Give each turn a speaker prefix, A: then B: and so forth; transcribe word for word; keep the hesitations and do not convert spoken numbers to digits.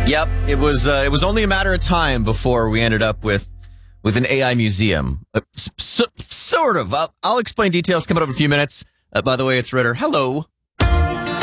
A: Yep, it was uh, it was only a matter of time before we ended up with with an A I museum. Uh, so, sort of. I'll, I'll explain details coming up in a few minutes. Uh, by the way, it's Ritter. Hello.